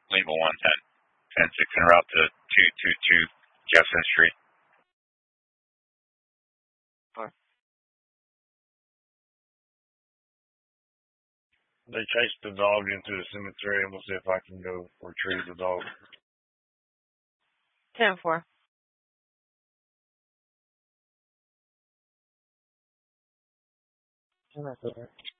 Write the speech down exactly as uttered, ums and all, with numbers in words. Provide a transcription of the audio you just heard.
Lima one ten. ten six en route to two two two Jefferson Street. Fine. They chased the dog into the cemetery, and we'll see if I can go retrieve the dog. ten four. I'm not there.